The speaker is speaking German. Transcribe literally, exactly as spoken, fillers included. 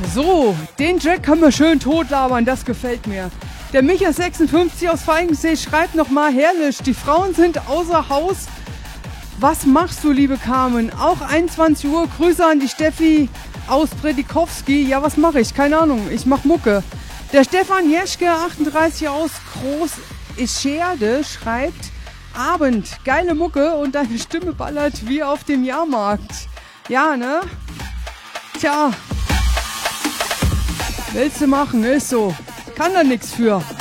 So, den Jack können wir schön totlabern, das gefällt mir. Der Micha sechsundfünfzig aus Falkensee schreibt nochmal, herrlich, die Frauen sind außer Haus. Was machst du, liebe Carmen? Auch einundzwanzig Uhr, Grüße an die Steffi aus Predikowski. Ja, was mache ich? Keine Ahnung, ich mach Mucke. Der Stefan Jeschke, achtunddreißig aus Groß-Ischerde, schreibt, Abend, geile Mucke und deine Stimme ballert wie auf dem Jahrmarkt. Ja, ne? Tja, willst du machen, ist so. Kann da nix für.